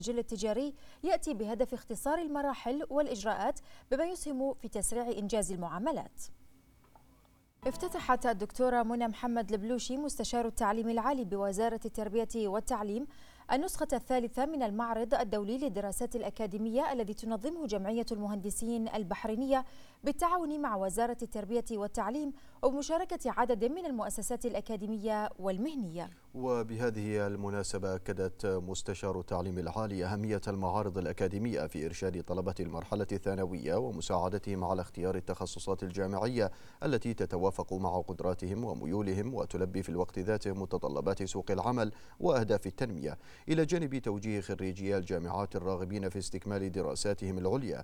السجل التجاري يأتي بهدف اختصار المراحل والإجراءات بما يسهم في تسريع إنجاز المعاملات. افتتحت الدكتورة منى محمد البلوشي مستشار التعليم العالي بوزارة التربية والتعليم النسخة الثالثة من المعرض الدولي للدراسات الأكاديمية الذي تنظمه جمعية المهندسين البحرينية بالتعاون مع وزارة التربية والتعليم وبمشاركة عدد من المؤسسات الأكاديمية والمهنية. وبهذه المناسبة أكدت مستشار التعليم العالي أهمية المعارض الأكاديمية في إرشاد طلبة المرحلة الثانوية ومساعدتهم على اختيار التخصصات الجامعية التي تتوافق مع قدراتهم وميولهم وتلبي في الوقت ذاته متطلبات سوق العمل وأهداف التنمية، إلى جانب توجيه خريجي الجامعات الراغبين في استكمال دراساتهم العليا.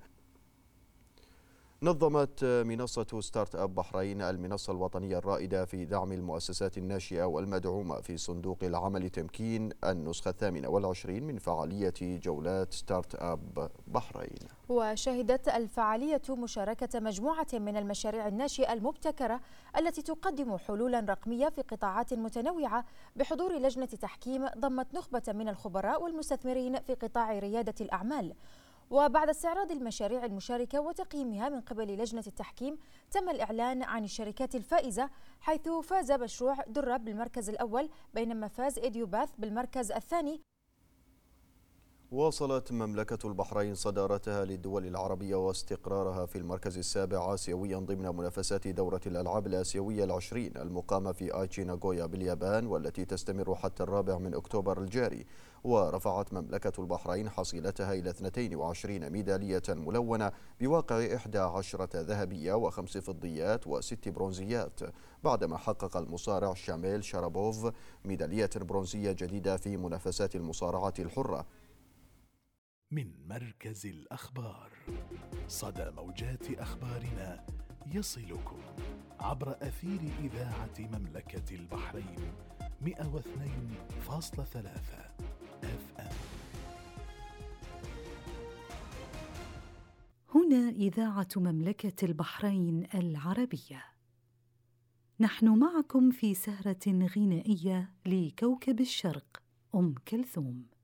نظمت منصة ستارت أب بحرين المنصة الوطنية الرائدة في دعم المؤسسات الناشئة والمدعومة في صندوق العمل تمكين النسخة 28 من فعالية جولات ستارت أب بحرين. وشهدت الفعالية مشاركة مجموعة من المشاريع الناشئة المبتكرة التي تقدم حلولا رقمية في قطاعات متنوعة بحضور لجنة تحكيم ضمت نخبة من الخبراء والمستثمرين في قطاع ريادة الأعمال. وبعد استعراض المشاريع المشاركة وتقييمها من قبل لجنة التحكيم تم الإعلان عن الشركات الفائزة، حيث فاز مشروع درة بالمركز الأول بينما فاز إيديوباث بالمركز الثاني. واصلت مملكة البحرين صدارتها للدول العربية واستقرارها في المركز السابع آسيويا ضمن منافسات دورة الألعاب الآسيوية العشرين المقامة في آيتشي ناغويا باليابان والتي تستمر حتى 4 أكتوبر الجاري. ورفعت مملكة البحرين حصيلتها إلى 22 ميدالية ملونة بواقع 11 ذهبية و5 فضيات و6 برونزيات، بعدما حقق المصارع شاميل شارابوف ميدالية برونزية جديدة في منافسات المصارعة الحرة. من مركز الأخبار، صدى موجات أخبارنا يصلكم عبر أثير إذاعة مملكة البحرين 102.3 FM. هنا إذاعة مملكة البحرين العربية. نحن معكم في سهرة غنائية لكوكب الشرق أم كلثوم.